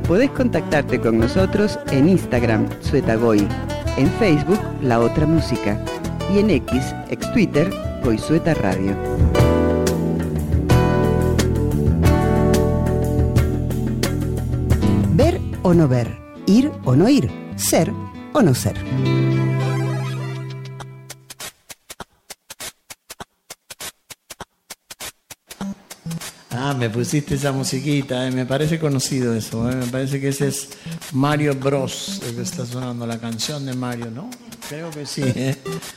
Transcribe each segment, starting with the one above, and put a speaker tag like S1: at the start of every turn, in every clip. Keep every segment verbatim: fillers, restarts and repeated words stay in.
S1: Podés contactarte con nosotros en Instagram, Suetagoy, en Facebook, La Otra Música, y en X, ex Twitter, Goizueta Radio. Ver o no ver, ir o no ir, ser o no ser.
S2: Ah, me pusiste esa musiquita, eh. Me parece conocido eso, eh. Me parece que ese es Mario Bros, el que está sonando, la canción de Mario, ¿no? Creo que sí, ¿eh?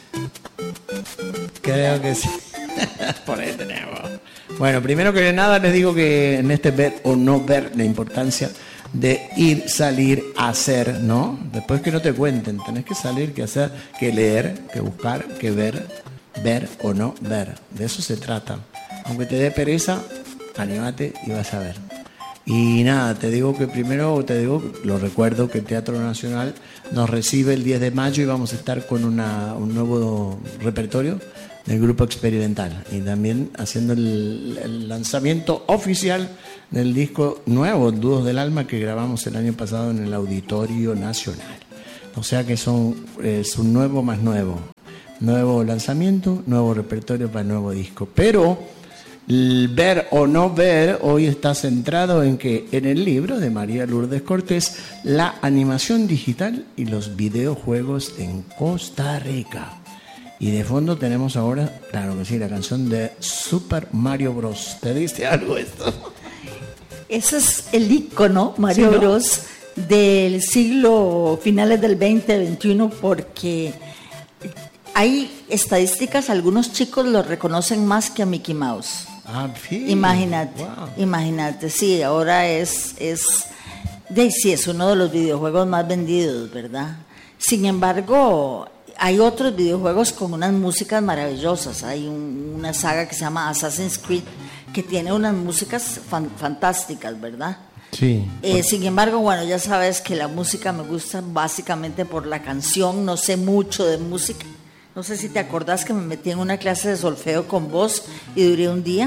S2: Creo que sí. Por ahí tenemos. Bueno, primero que nada les digo que en este ver o no ver, la importancia de ir, salir, hacer, ¿no? Después que no te cuenten, tenés que salir, que hacer, que leer, que buscar, que ver, ver o no ver. De eso se trata. Aunque te dé pereza, anímate y vas a ver. Y nada, te digo que primero, te digo, lo recuerdo que el Teatro Nacional nos recibe el diez de mayo y vamos a estar con una, un nuevo repertorio del grupo experimental y también haciendo el, el lanzamiento oficial del disco nuevo, Dúos del Alma, que grabamos el año pasado en el Auditorio Nacional. O sea que son, es un nuevo más nuevo. Nuevo lanzamiento, nuevo repertorio para el nuevo disco. Pero el ver o no ver hoy está centrado en que en el libro de María Lourdes Cortés, la animación digital y los videojuegos en Costa Rica. Y de fondo tenemos ahora, claro que sí, la canción de Super Mario Bros. ¿Te diste algo esto?
S3: Ese es el ícono, Mario
S2: ¿Sí, no?
S3: Bros, del siglo, finales del veinte, veintiuno, porque hay estadísticas, algunos chicos lo reconocen más que a Mickey Mouse.
S2: Ah, sí.
S3: Imagínate,
S2: Wow.
S3: imagínate, sí, ahora es, es, de, sí, es uno de los videojuegos más vendidos, ¿verdad? Sin embargo, hay otros videojuegos con unas músicas maravillosas. Hay un, una saga que se llama Assassin's Creed que tiene unas músicas fan, fantásticas, ¿verdad?
S2: Sí.
S3: Eh, sin embargo, bueno, ya sabes que la música me gusta básicamente por la canción, no sé mucho de música. No sé si te acordás que me metí en una clase de solfeo con vos y duré un día.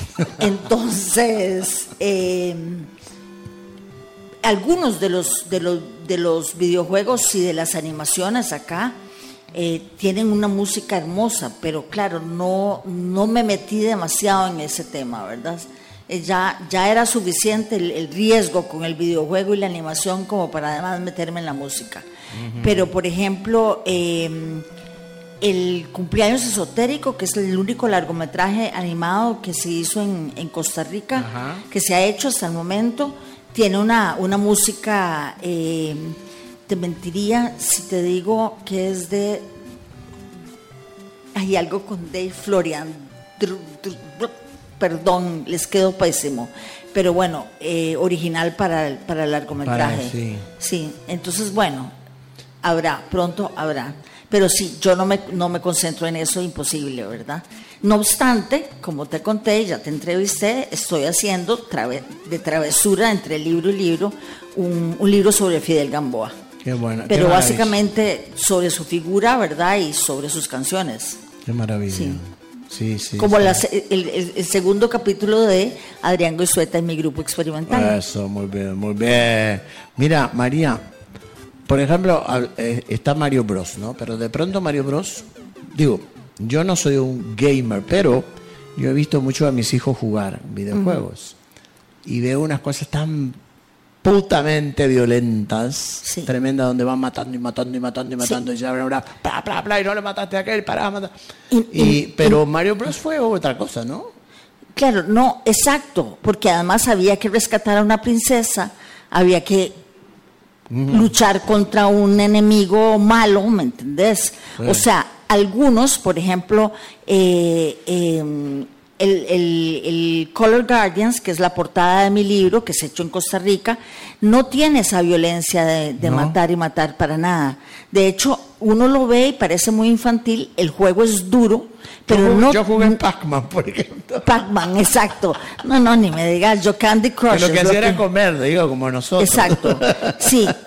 S3: Entonces, eh, algunos de los, de, los, de los videojuegos y de las animaciones acá eh, tienen una música hermosa, pero claro, no, no me metí demasiado en ese tema, ¿verdad? Eh, ya, ya era suficiente el, el riesgo con el videojuego y la animación como para además meterme en la música. Uh-huh. Pero, por ejemplo, eh, el Cumpleaños Esotérico, que es el único largometraje animado que se hizo en, en Costa Rica, uh-huh, que se ha hecho hasta el momento, tiene una, una música, eh, te mentiría si te digo que es de, hay algo con Dave Florian, perdón, les quedó pésimo, pero bueno, eh, original para, para el largometraje.
S2: Para, sí.
S3: Sí, entonces bueno, habrá, pronto habrá. Pero sí, yo no me, no me concentro en eso, imposible, ¿verdad? No obstante, como te conté, ya te entrevisté, estoy haciendo trave, de travesura entre libro y libro un, un libro sobre Fidel Gamboa.
S2: Qué bueno.
S3: Pero
S2: qué
S3: básicamente sobre su figura, ¿verdad? Y sobre sus canciones.
S2: Qué maravilla. Sí, sí. sí
S3: Como
S2: sí.
S3: La, el, el, el segundo capítulo de Adrián Goizueta y mi grupo experimental.
S2: Eso, muy bien, muy bien. Mira, María, por ejemplo, está Mario Bros, ¿no? Pero de pronto Mario Bros, digo, yo no soy un gamer, pero yo he visto mucho a mis hijos jugar videojuegos. Uh-huh. Y veo unas cosas tan putamente violentas, sí, tremendas, donde van matando y matando y matando y matando, sí, y ya bla, bla, bla, bla, bla, y no le mataste a aquel, pará, matar. Y, y, y, pero y, Mario Bros fue otra cosa, ¿no?
S3: Claro, no, exacto, porque además había que rescatar a una princesa, había que uh-huh, luchar contra un enemigo malo, ¿me entendés? Sí. O sea, algunos, por ejemplo, eh, eh, el, el, el Color Guardians, que es la portada de mi libro, que se hecho en Costa Rica, no tiene esa violencia de, de ¿no? matar y matar para nada. De hecho, uno lo ve y parece muy infantil, el juego es duro, pero
S2: yo,
S3: no...
S2: Yo jugué en Pac-Man, por ejemplo.
S3: Pac-Man, exacto. No, no, ni me digas, yo Candy Crush.
S2: Lo que hacía era comer, digo, como nosotros.
S3: Exacto, sí.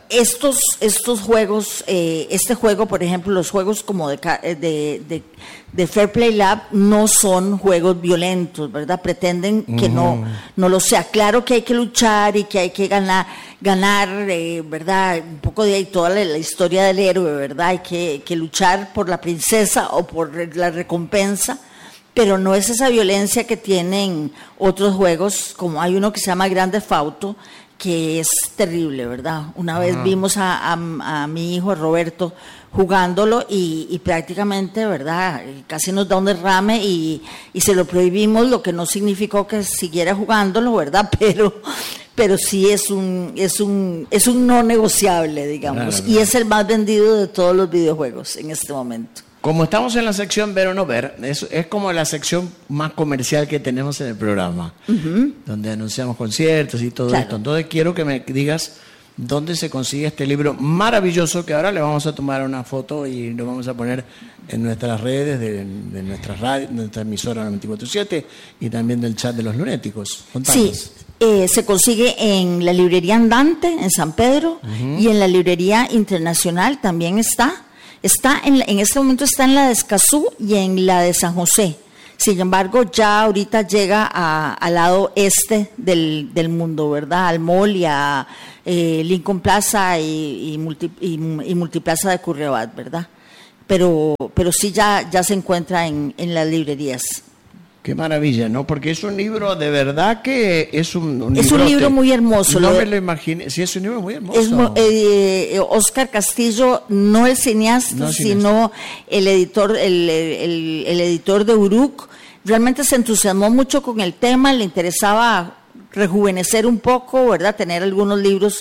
S3: estos, estos juegos, eh, este juego, por ejemplo, los juegos como de, de, de, de Fair Play Lab no son juegos violentos, ¿verdad? Pretenden que uh-huh. no, no lo sea. Claro que hay que luchar y que hay que ganar, ganar eh, ¿verdad? Un poco de ahí toda la, la historia del héroe, ¿verdad? Hay que, que luchar por la princesa o por la recompensa, pero no es esa violencia que tienen otros juegos, como hay uno que se llama Grand Theft Auto, que es terrible, ¿verdad? Una vez vimos a, a, a mi hijo Roberto jugándolo y, y prácticamente, ¿verdad? Casi nos da un derrame y, y se lo prohibimos, lo que no significó que siguiera jugándolo, ¿verdad? Pero, pero sí es un, es un, es un no negociable, digamos, claro, y es el más vendido de todos los videojuegos en este momento.
S2: Como estamos en la sección Ver o No Ver, es, es como la sección más comercial que tenemos en el programa, uh-huh. donde anunciamos conciertos y todo claro. esto. Entonces quiero que me digas dónde se consigue este libro maravilloso, que ahora le vamos a tomar una foto y lo vamos a poner en nuestras redes, de, de nuestra radio, nuestra emisora noventa y cuatro siete y también del chat de los lunéticos. Contanos.
S3: Sí, eh, se consigue en la librería Andante, en San Pedro, uh-huh. y en la librería Internacional también está. Está en, en este momento está en la de Escazú y en la de San José. Sin embargo, ya ahorita llega a, al lado este del, del mundo, ¿verdad? Al mall y a eh, Lincoln Plaza y, y, multi, y, y Multiplaza de Curriabat, ¿verdad? Pero, pero sí ya, ya se encuentra en, en las librerías.
S2: Qué maravilla, ¿no? Porque es un libro de verdad que es un, un
S3: es
S2: libro...
S3: un libro muy hermoso.
S2: No
S3: lo,
S2: me lo imaginé. Sí, es un libro muy hermoso.
S3: Es, eh, Oscar Castillo, no el cineasta, no sino el editor, el, el, el editor de Uruk. Realmente se entusiasmó mucho con el tema, le interesaba rejuvenecer un poco, ¿verdad? Tener algunos libros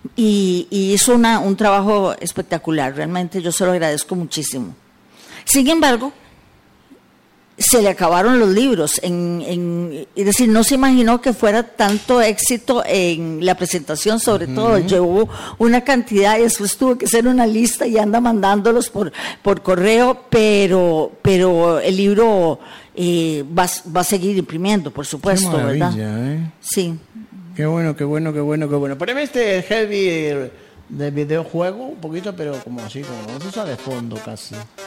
S3: y, y hizo una, un trabajo espectacular. Realmente yo se lo agradezco muchísimo. Sin embargo, se le acabaron los libros, en, en, es decir, no se imaginó que fuera tanto éxito en la presentación, sobre uh-huh. todo, llevó una cantidad y después tuvo que hacer una lista y anda mandándolos por, por correo, pero, pero el libro eh, va, va a seguir imprimiendo, por supuesto,
S2: qué maravilla,
S3: ¿verdad?
S2: ¿eh?
S3: Sí.
S2: Qué bueno, qué bueno, qué bueno, qué bueno. Poneme este heavy de videojuego un poquito, pero como así, como se usa de fondo casi.